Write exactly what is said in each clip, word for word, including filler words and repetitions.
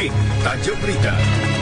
Klik tajuk berita.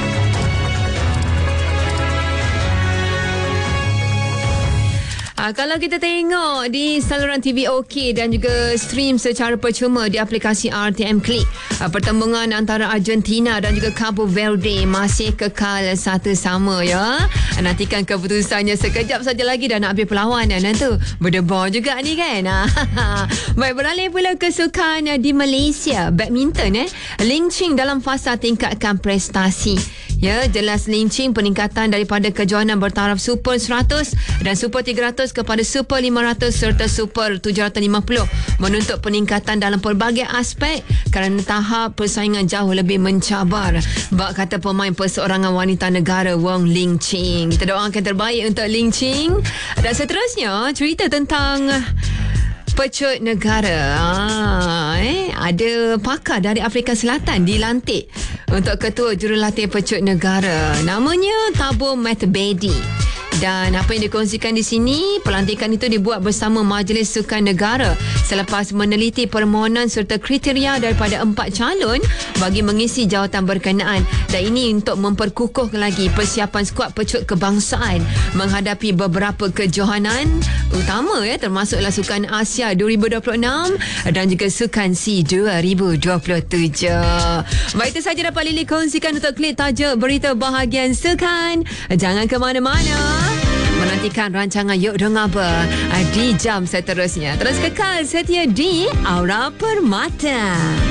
Ha, kalau kita tengok di saluran T V OK dan juga stream secara percuma di aplikasi R T M Klik, ha, pertembungan antara Argentina dan juga Cabo Verde masih kekal satu sama ya. Nantikan keputusannya sekejap saja lagi dah nak habis perlawanan tu. Berdebar juga ni kan. Baik, beralih pula ke sukan di Malaysia, badminton eh. Ling Ching dalam fasa tingkatkan prestasi. Ya, jelas Ling Ching peningkatan daripada kejohanan bertaraf Super seratus dan Super tiga ratus kepada Super lima ratus serta Super tujuh ratus lima puluh menuntut peningkatan dalam pelbagai aspek kerana tahap persaingan jauh lebih mencabar. Bak kata pemain perseorangan wanita negara Wong Ling Ching. Kita doakan terbaik untuk Ling Ching. Dan seterusnya cerita tentang pecut negara. Ah, eh, ada pakar dari Afrika Selatan dilantik untuk ketua jurulatih pecut negara. Namanya Thabo Mathebedi. Dan apa yang dikongsikan di sini, pelantikan itu dibuat bersama Majlis Sukan Negara selepas meneliti permohonan serta kriteria daripada empat calon bagi mengisi jawatan berkenaan. Dan ini untuk memperkukuh lagi persiapan skuad pecut kebangsaan menghadapi beberapa kejohanan utama ya, termasuklah Sukan Asia dua ribu dua puluh enam dan juga Sukan SEA dua ribu dua puluh tujuh. Baik, itu saja dapat Lily kongsikan untuk Klik tajuk berita bahagian sukan. Jangan ke mana-mana. Menantikan rancangan Yuk Dengar Ber di jam seterusnya. Terus kekal setia di Aura Permata.